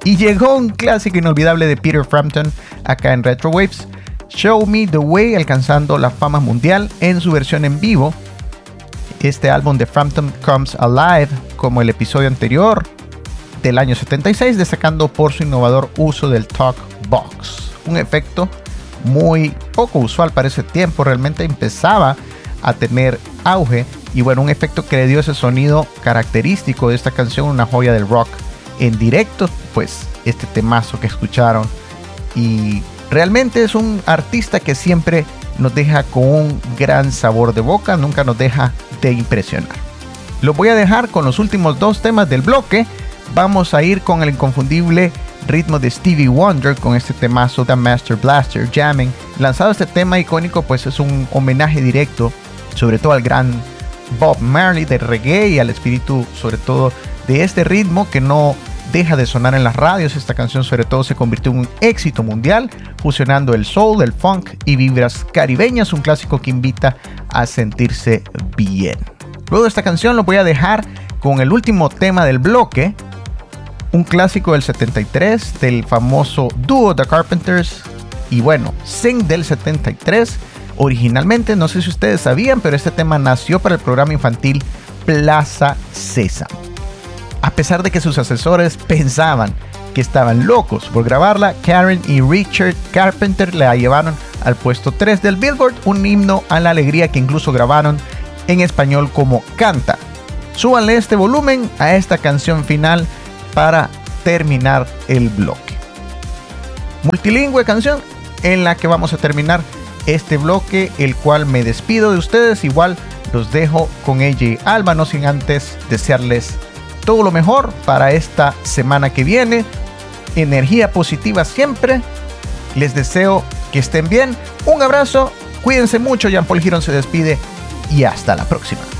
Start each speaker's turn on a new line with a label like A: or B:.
A: Y llegó un clásico inolvidable de Peter Frampton acá en Retro Waves, Show Me the Way, alcanzando la fama mundial en su versión en vivo. Este álbum de Frampton Comes Alive, como el episodio anterior del año 76, destacando por su innovador uso del Talk Box, un efecto muy poco usual para ese tiempo. Realmente empezaba a tener auge y bueno, un efecto que le dio ese sonido característico de esta canción, una joya del rock en directo, pues este temazo que escucharon. Y realmente es un artista que siempre nos deja con un gran sabor de boca, nunca nos deja de impresionar. Lo voy a dejar con los últimos dos temas del bloque. Vamos a ir con el inconfundible ritmo de Stevie Wonder con este temazo The Master Blaster Jamming. Lanzado este tema icónico, pues es un homenaje directo sobre todo al gran Bob Marley del reggae y al espíritu sobre todo de este ritmo que no deja de sonar en las radios. Esta canción sobre todo se convirtió en un éxito mundial, fusionando el soul, el funk y vibras caribeñas, un clásico que invita a sentirse bien. Luego de esta canción lo voy a dejar con el último tema del bloque, un clásico del 73 del famoso dúo The Carpenters y bueno, Sing del 73. Originalmente, no sé si ustedes sabían, pero este tema nació para el programa infantil Plaza Sésamo. A pesar de que sus asesores pensaban que estaban locos por grabarla, Karen y Richard Carpenter la llevaron al puesto 3 del Billboard, un himno a la alegría que incluso grabaron en español como Canta. Súbanle este volumen a esta canción final para terminar el bloque. Multilingüe canción en la que vamos a terminar este bloque, el cual me despido de ustedes. Igual los dejo con AJ Alba, no sin antes desearles todo lo mejor para esta semana que viene. Energía positiva siempre. Les deseo que estén bien. Un abrazo, cuídense mucho. Jean Paul Girón se despide y hasta la próxima.